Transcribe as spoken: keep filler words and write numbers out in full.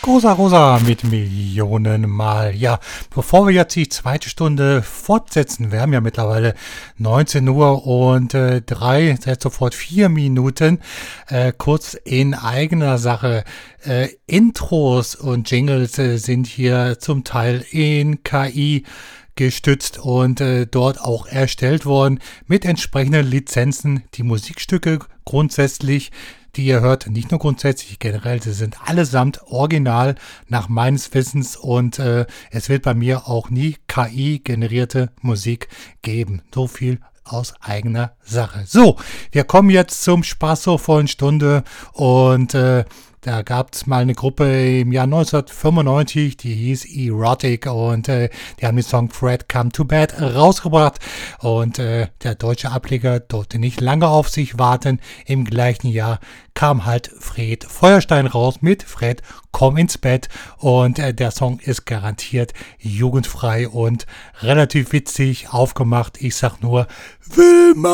Rosa Rosa mit Millionen Mal. Ja, bevor wir jetzt die zweite Stunde fortsetzen, wir haben ja mittlerweile neunzehn Uhr und äh, drei, seit sofort vier Minuten, äh, kurz in eigener Sache. Äh, Intros und Jingles äh, sind hier zum Teil in K I gestützt und äh, dort auch erstellt worden mit entsprechenden Lizenzen. Die Musikstücke grundsätzlich, die ihr hört, nicht nur grundsätzlich, generell, sie sind allesamt original nach meines Wissens und äh, es wird bei mir auch nie K I-generierte Musik geben. So viel aus eigener Sache. So, wir kommen jetzt zum Spaß zur vollen Stunde und äh, da gab es mal eine Gruppe im Jahr neunzehnhundertfünfundneunzig, die hieß Erotic und äh, die haben den Song Fred Come to Bed rausgebracht und äh, der deutsche Ableger durfte nicht lange auf sich warten. Im gleichen Jahr kam halt Fred Feuerstein raus mit Fred Komm ins Bett und äh, der Song ist garantiert jugendfrei und relativ witzig aufgemacht. Ich sag nur, Wilma!